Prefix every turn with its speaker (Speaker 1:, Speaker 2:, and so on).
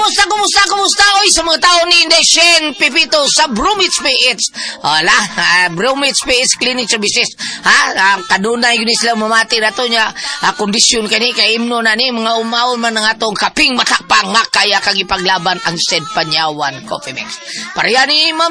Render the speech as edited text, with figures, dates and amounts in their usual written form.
Speaker 1: Kumusta? Oy, sa mga tao ni Indeshen Pipito sa Bromwich PH. Bromwich PH Clinic Services. Kadunay yun sila mamati na to niya. Kondisyon kani, kay imno na ni, mga umaon man ng atong kaping matapang nga kaya kag ipaglaban ang said Panyawan Coffee Mix. Pareha ni